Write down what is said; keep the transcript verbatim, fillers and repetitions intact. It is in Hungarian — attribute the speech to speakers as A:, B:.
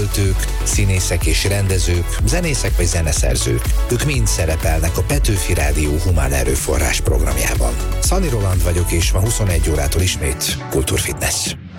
A: költők, színészek és rendezők, zenészek vagy zeneszerzők. Ők mind szerepelnek a Petőfi Rádió Humán Erőforrás programjában. Szani Roland vagyok, és ma huszonegy órától ismét Kultúrfitness.